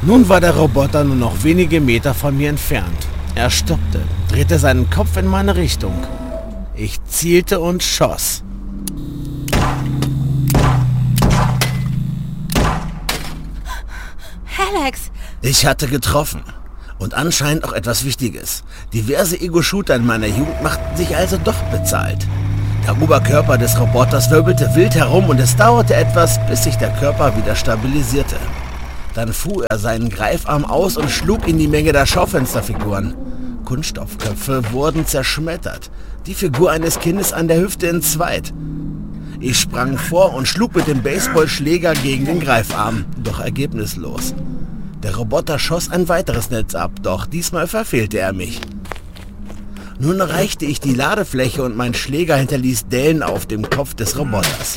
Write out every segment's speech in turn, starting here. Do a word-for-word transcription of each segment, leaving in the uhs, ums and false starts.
Nun war der Roboter nur noch wenige Meter von mir entfernt. Er stoppte, drehte seinen Kopf in meine Richtung. Ich zielte und schoss. Alex! Ich hatte getroffen. Und anscheinend auch etwas Wichtiges. Diverse Ego-Shooter in meiner Jugend machten sich also doch bezahlt. Der Oberkörper des Roboters wirbelte wild herum und es dauerte etwas, bis sich der Körper wieder stabilisierte. Dann fuhr er seinen Greifarm aus und schlug in die Menge der Schaufensterfiguren. Kunststoffköpfe wurden zerschmettert, die Figur eines Kindes an der Hüfte entzweit. Ich sprang vor und schlug mit dem Baseballschläger gegen den Greifarm, doch ergebnislos. Der Roboter schoss ein weiteres Netz ab, doch diesmal verfehlte er mich. Nun erreichte ich die Ladefläche und mein Schläger hinterließ Dellen auf dem Kopf des Roboters.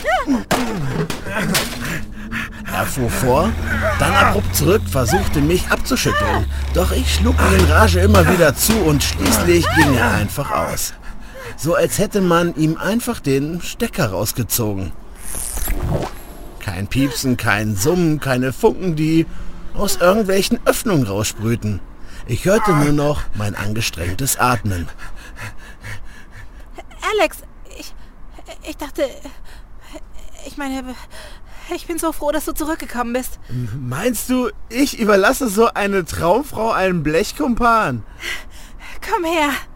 Er fuhr vor, dann abrupt zurück, versuchte mich abzuschütteln. Doch ich schlug mir in Rage immer wieder zu und schließlich ging er einfach aus. So als hätte man ihm einfach den Stecker rausgezogen. Kein Piepsen, kein Summen, keine Funken, die aus irgendwelchen Öffnungen raussprühten. Ich hörte nur noch mein angestrengtes Atmen. Alex, ich, ich dachte, ich meine, ich bin so froh, dass du zurückgekommen bist. Meinst du, ich überlasse so eine Traumfrau einem Blechkumpan? Komm her.